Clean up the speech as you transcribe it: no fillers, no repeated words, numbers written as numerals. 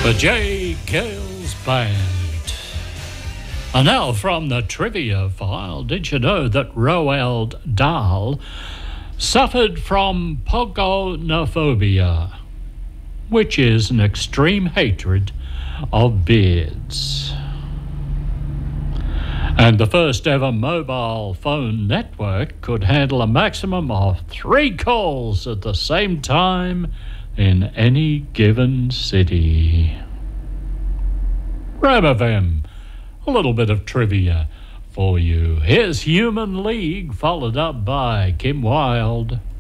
The J. Gales Band. And now from the trivia file, did you know that Roald Dahl suffered from pogonophobia, which is an extreme hatred of beards? And the first ever mobile phone network could handle a maximum of 3 calls at the same time in any given city. Ram FM, a little bit of trivia for you. Here's Human League, followed up by Kim Wilde.